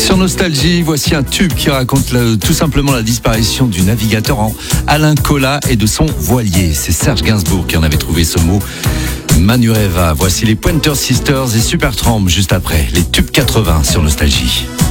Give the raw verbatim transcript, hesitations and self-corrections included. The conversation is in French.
Sur Nostalgie, voici un tube qui raconte le, tout simplement la disparition du navigateur en Alain Colas et de son voilier. C'est Serge Gainsbourg qui en avait trouvé ce mot. Manureva, voici les Pointer Sisters et Supertramp juste après, les tubes quatre-vingts sur Nostalgie.